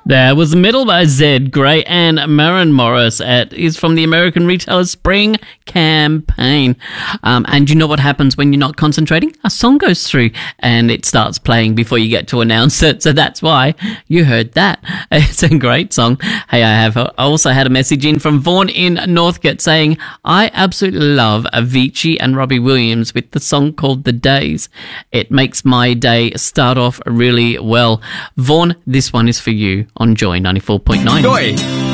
There was Middle by Zed Grey and Maren Morris is from the American Retailer Spring Campaign. And you know what happens when you're not concentrating? A song goes through and it starts playing before you get to announce it. So that's why you heard that. It's a great song. Hey, I also had a message in from Vaughan in Northcote saying, I absolutely love Avicii and Robbie Williams with the song called The Days. It makes my day start off really well. Vaughan, this one is for you on Joy 94.9. Joy